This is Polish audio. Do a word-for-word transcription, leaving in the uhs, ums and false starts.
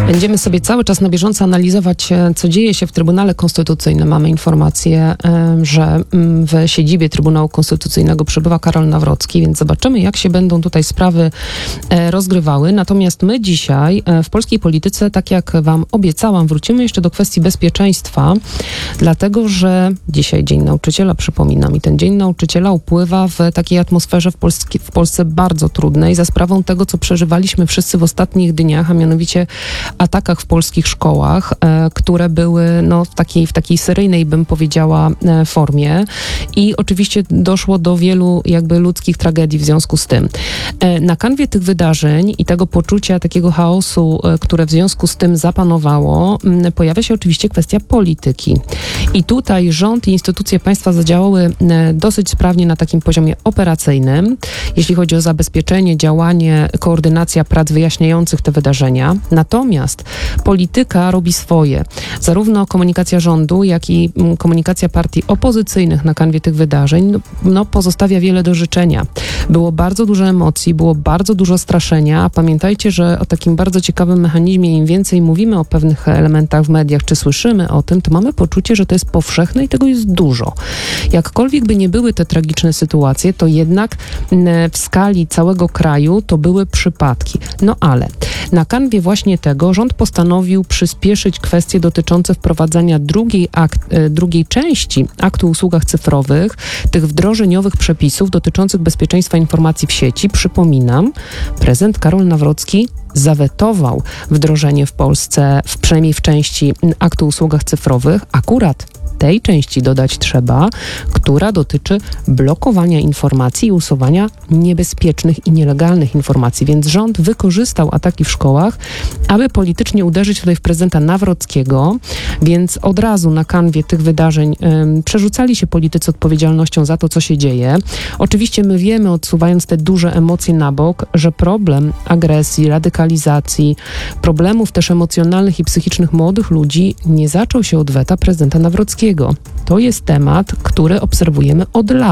Będziemy sobie cały czas na bieżąco analizować, co dzieje się w Trybunale Konstytucyjnym. Mamy informację, że w siedzibie Trybunału Konstytucyjnego przebywa Karol Nawrocki, więc zobaczymy, jak się będą tutaj sprawy rozgrywały. Natomiast my dzisiaj w polskiej polityce, tak jak wam obiecałam, wrócimy jeszcze do kwestii bezpieczeństwa, dlatego, że dzisiaj Dzień Nauczyciela, przypominam, i ten Dzień Nauczyciela upływa w takiej atmosferze w, Polski, w Polsce bardzo trudnej, za sprawą tego, co przeżywaliśmy wszyscy w ostatnich dniach, a mianowicie atakach w polskich szkołach, e, które były no, w, takiej, w takiej seryjnej, bym powiedziała, e, formie i oczywiście doszło do wielu jakby ludzkich tragedii w związku z tym. E, na kanwie tych wydarzeń i tego poczucia takiego chaosu, e, które w związku z tym zapanowało, m, pojawia się oczywiście kwestia polityki. I tutaj rząd i instytucje państwa zadziałały e, dosyć sprawnie na takim poziomie operacyjnym, jeśli chodzi o zabezpieczenie, działanie, koordynacja prac wyjaśniających te wydarzenia. Natomiast polityka robi swoje. Zarówno komunikacja rządu, jak i komunikacja partii opozycyjnych na kanwie tych wydarzeń no, no, pozostawia wiele do życzenia. Było bardzo dużo emocji, było bardzo dużo straszenia, a pamiętajcie, że o takim bardzo ciekawym mechanizmie, im więcej mówimy o pewnych elementach w mediach, czy słyszymy o tym, to mamy poczucie, że to jest powszechne i tego jest dużo. Jakkolwiek by nie były te tragiczne sytuacje, to jednak w skali całego kraju to były przypadki. No ale na kanwie właśnie tego rząd postanowił przyspieszyć kwestie dotyczące wprowadzania drugiej, akt, drugiej części aktu o usługach cyfrowych, tych wdrożeniowych przepisów dotyczących bezpieczeństwa informacji w sieci. Przypominam, prezydent Karol Nawrocki zawetował wdrożenie w Polsce, w, przynajmniej w części aktu o usługach cyfrowych, akurat tej części dodać trzeba, która dotyczy blokowania informacji i usuwania niebezpiecznych i nielegalnych informacji. Więc rząd wykorzystał ataki w szkołach, aby politycznie uderzyć tutaj w prezydenta Nawrockiego, więc od razu na kanwie tych wydarzeń um, przerzucali się politycy odpowiedzialnością za to, co się dzieje. Oczywiście my wiemy, odsuwając te duże emocje na bok, że problem agresji, radykalizacji, problemów też emocjonalnych i psychicznych młodych ludzi nie zaczął się od weta prezydenta Nawrockiego. To jest temat, który obserwujemy od lat.